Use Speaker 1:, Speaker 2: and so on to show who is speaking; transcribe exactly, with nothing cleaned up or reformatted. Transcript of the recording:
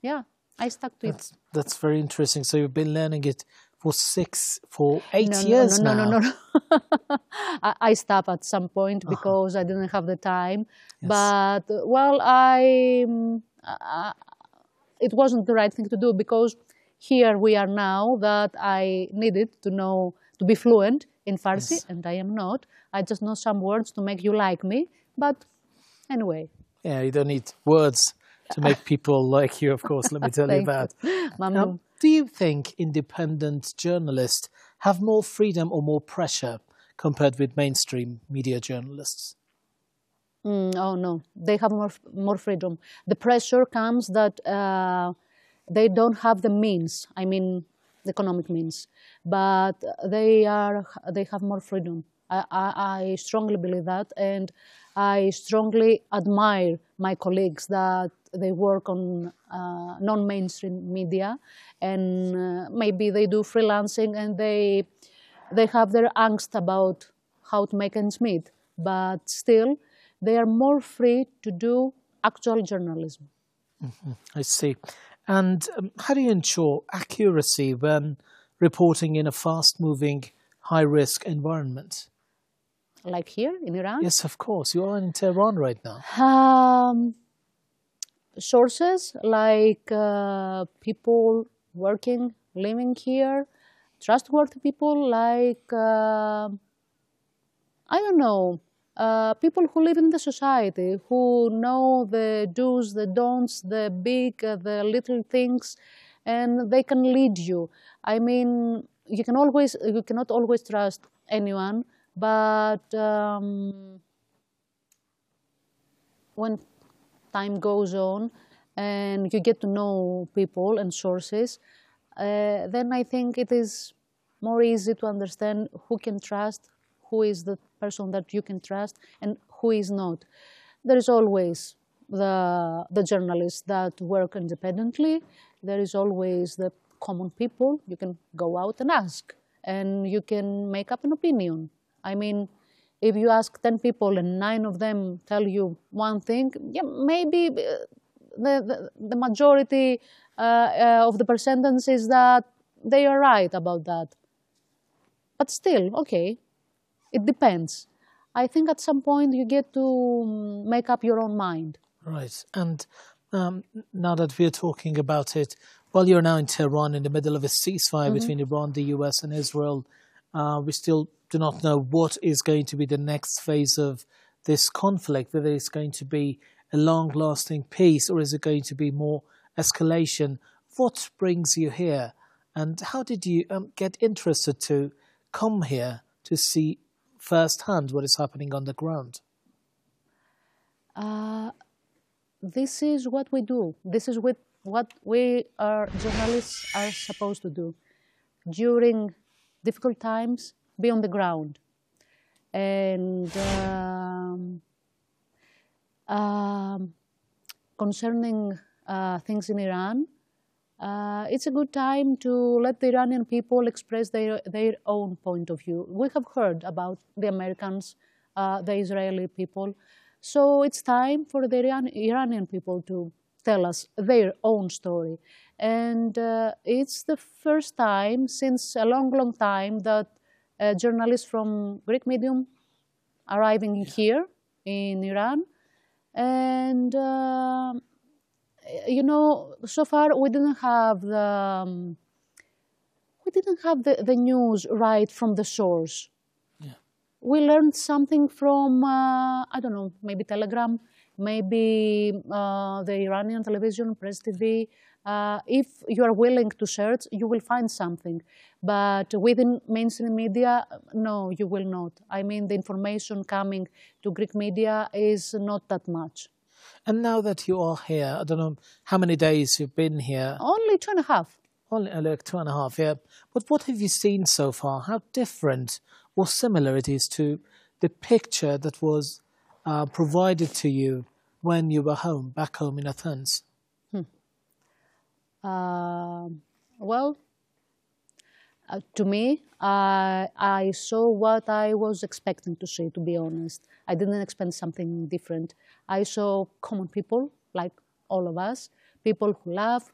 Speaker 1: yeah, I stuck to
Speaker 2: That's
Speaker 1: it.
Speaker 2: that's very interesting. So you've been learning it for six, for
Speaker 1: No,
Speaker 2: eight
Speaker 1: no, no,
Speaker 2: years
Speaker 1: no, no,
Speaker 2: now.
Speaker 1: no. no. I, I stopped at some point
Speaker 2: Uh-huh.
Speaker 1: because I didn't have the time.
Speaker 2: Yes.
Speaker 1: But uh, well, I, um, uh, it wasn't the right thing to do because here we are now that I needed to know to be fluent in Farsi,
Speaker 2: Yes.
Speaker 1: and I am not. I just know some words to make you like me. But anyway,
Speaker 2: Yeah, you don't need words to make people like you, of course, let me tell you
Speaker 1: thank you,
Speaker 2: that. Um,
Speaker 1: Mamnun.
Speaker 2: do you think independent journalists have more freedom or more pressure compared with mainstream media journalists?
Speaker 1: Mm, oh no, they have more more freedom. The pressure comes that uh, they don't have the means. I mean, the economic means, but they are they have more freedom. I, I, I strongly believe that, and I strongly admire my colleagues that they work on uh, non-mainstream media, and uh, maybe they do freelancing, and they they have their angst about how to make ends meet, but still they are more free to do actual journalism.
Speaker 2: I see. And um, how do you ensure accuracy when reporting in a fast moving, high risk environment?
Speaker 1: Like here in Iran,
Speaker 2: Yes, of course. You are in Tehran right now.
Speaker 1: um, sources like uh, people working, living here, trustworthy people like uh, I don't know, uh, people who live in the society, who know the do's, the don'ts, the big, uh, the little things, and they can lead you. I mean, you can always, you cannot always trust anyone, but um, when time goes on and you get to know people and sources, uh, then I think it is more easy to understand who can trust, who is the person that you can trust, and who is not. There is always the, the journalists that work independently. There is always the common people. You can go out and ask, and you can make up an opinion. I mean, if you ask ten people and nine of them tell you one thing, yeah, maybe uh, the, the, the majority uh, uh, of the percentage is that they are right about that. But still, okay, it depends. I think at some point you get to mm, make up your own mind.
Speaker 2: Right. And um, now that we're talking about it, well, you're now in Tehran in the middle of a ceasefire
Speaker 1: Mm-hmm.
Speaker 2: between Iran, the U S, and Israel. Uh, we still do not know what is going to be the next phase of this conflict, whether it's going to be a long lasting peace or is it going to be more escalation. What brings you here? And how did you um, get interested to come here to see firsthand what is happening on the ground?
Speaker 1: Uh, this is what we do. This is what, what we are journalists are supposed to do. During difficult times, be on the ground. And um, um, concerning uh, things in Iran, uh, it's a good time to let the Iranian people express their, their own point of view. We have heard about the Americans, uh, the Israeli people. So it's time for the Iran, Iranian people to tell us their own story. And uh, it's the first time since a long, long time that uh, journalists from Greek medium arriving
Speaker 2: Yeah.
Speaker 1: here in Iran. And uh, you know, so far we didn't have the um, we didn't have the, the news right from the source.
Speaker 2: Yeah.
Speaker 1: We learned something from uh, I don't know, maybe Telegram, maybe uh, the Iranian television, Press T V. Uh, if you are willing to search, you will find something. But within mainstream media, no, you will not. I mean, the information coming to Greek media is not that much.
Speaker 2: And now that you are here, I don't know how many days you've been here.
Speaker 1: Only two and a half.
Speaker 2: Only uh, like two and a half, yeah. But what have you seen so far? How different or similar it is to the picture that was uh, provided to you when you were home, back home in Athens?
Speaker 1: Hmm. Uh, well, uh, to me, uh, I saw what I was expecting to see, to be honest. I didn't expect something different. I saw common people, like all of us, people who laugh,